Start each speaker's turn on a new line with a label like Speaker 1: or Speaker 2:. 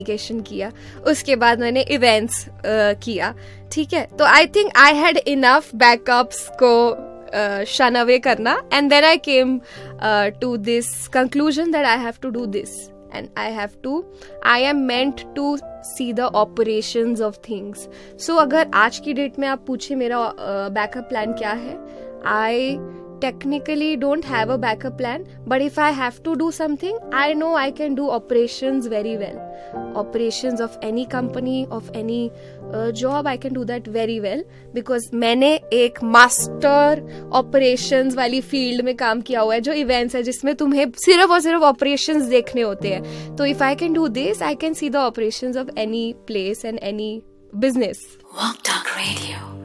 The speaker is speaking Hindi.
Speaker 1: किया, उसके बाद मैंने इवेंट्स किया, ठीक है. तो I think I had enough backups को shun away करना, and then I came to this conclusion that I have to do this, and I am meant to see the operations of things. So अगर आज की डेट में आप पूछे मेरा बैकअप प्लान क्या है, I technically don't have a backup plan, but if I have to do something, I know I can do operations very well. Operations of any company, of any job, I can do that very well because मैंने एक मास्टर operations वाली फील्ड में काम किया हुआ है जो इवेंट्स है, जिसमें तुम्हें सिर्फ और सिर्फ operations देखने होते हैं. तो if I can do this, I can see the operations of any place and any business. Walk Talk Radio.